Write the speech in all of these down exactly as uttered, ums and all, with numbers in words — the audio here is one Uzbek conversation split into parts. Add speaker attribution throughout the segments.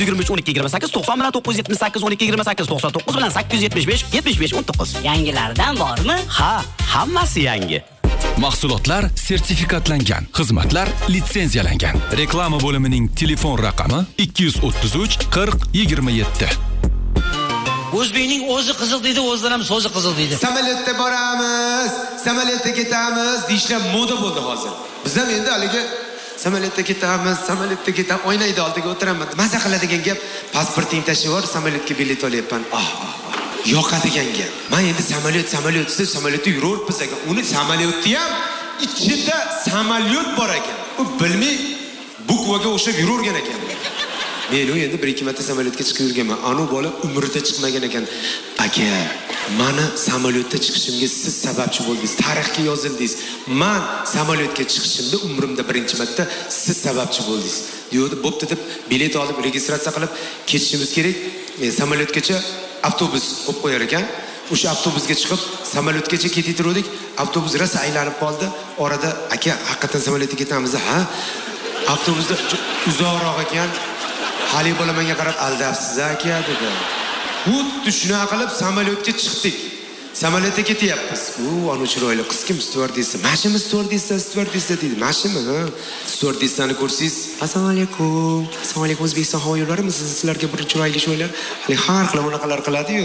Speaker 1: yigirma uch o'n ikki yigirma sakkiz to'qson bilan to'qqiz yuz yetmish sakkiz o'n ikki yigirma sakkiz to'qson to'qqiz bilan sakkiz yuz yetmish besh yetmish besh o'n to'qqiz.
Speaker 2: Yangilaridan bormi?
Speaker 1: Ha, hammasi yangi.
Speaker 3: Mahsulotlar sertifikatlangan, xizmatlar litsenziyalangan. Reklama bo'limining telefon raqami ikki yuz o'ttiz uch qirq yigirma yetti.
Speaker 4: O'zbekning o'zi qiziq deydi, o'zlar ham so'zi qiziq deydi.
Speaker 5: Samolyotda boramiz, samolyotda ketamiz deyishlar moda bo'ldi hozir. Biz ham endi haligi samolyotda ketamiz, samolyotda ketamiz, oynaydi oldiga o'tiraman. Maza qiladigan gap, pasporting tashlab bor, samolyotga bilet olyapman. Ah, yoqadigan gap. Men endi samolyot, samolyot desa samolyotda yuribmiz ekan. Uni samolyotda ham ichida samolyot bor ekan. U bilmay bukvaga o'xshab yuravergan ekan. Men u endi bir ikki marta samolyotga chiqib yurganman. Anu bola umrida chiqmagan ekan. Aka, meni samolyotda chiqishimga siz sababchi bo'ldingiz. Tarixga yozildingiz. Men samolyotga chiqishimda umrimda birinchi marta siz sababchi bo'ldingiz. Deydi, bo'pti deb bilet olib, registratsiya qilib ketishimiz kerak. Men samolyotgacha avtobus qo'yib qo'yar ekan. O'sha avtobusga chiqib, samolyotgacha ketaverdik. Avtobus rosa aylanib qoldi. Orada aka, haqiqatan samolyotga ketamiz, ha? Avtobusda uzoqroq ekan. Hali bola menga qarab aldabsiz aka dedi. Xuddi shunaqa qilib samolyotga chiqdik. Samolyotga ketyapmiz. U anu chiroyli qiz kim? Stewardessa. Mashina stewardessa, stewardessa dedi. Mashina, ha. Stewardessani ko'rsangiz, "Assalomu alaykum. Assalomu alaykum O'zbekiston havo yo'llarimi? Siz sizlarga bir chiroyli sho'ylar." Hali har xil bunaqalar qiladi-yu.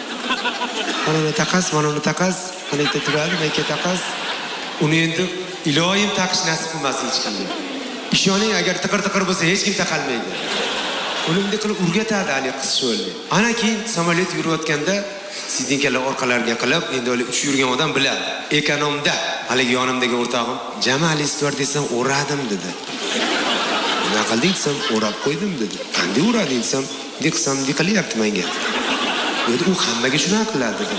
Speaker 5: Mana uni taqas, mana uni taqas, mana yerda turadi, mayka taqas. Uni endi iloyim taqish nasib qilmas hech kimga. Ishoning, agar tiqir-tiqir bo'lsa hech kim taqalmaydi. Uni bunday qilib urgatadi hali qiz sho'lni. Ana keyin samolyot yurayotganda sidinkalar orqalariga qilib, endi o'li uch yurgan odam biladi. Ekonomda haligi yonimdagi o'rtog'im, "Jamali stewardessam o'radim" dedi. "Nima qilding?" desam, "O'rab qo'ydim" dedi. "Qanday o'rading?" desam, "Bunday qilsam, bunday qilyapti menga." Dedi, "U hammaga shuna qiladi" dedim.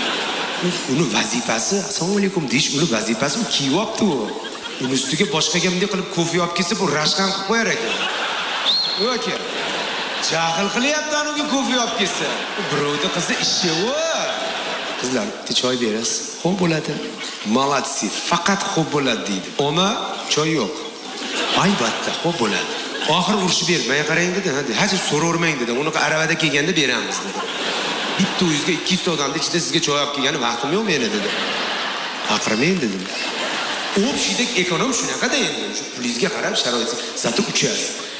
Speaker 5: Uni vazifasi, "Assalomu alaykum" deyish, uni vazifasi u kiyyapti u. Uni ustiga boshqaga bunday qilib kofe olib kelsa, bu rashqan qilib qo'yar ekan. U aka, jahl qilyapti aniga kofe olib kelsa. Birovda qizi ishi u. Qizlar, choy berasiz. Xo'p bo'ladi. Malatsi, faqat xo'p bo'ladi deydi. Oma, choy yo'q. Albatta, xo'p bo'ladi. Oxir urishib ber, menga qarang dedi. Ha, hech so'ravermang dedi. Uni aravada kelganda beramiz dedi. Bitta yuzga ikki yuz ta odamning ichida sizga choy olib kelgani vaqtim yo'q meni dedi. Aqirmang dedim. O'pshidek ekonom shunaqa-da endi. Shu pulingizga qarab sharoit, zati uchasiz.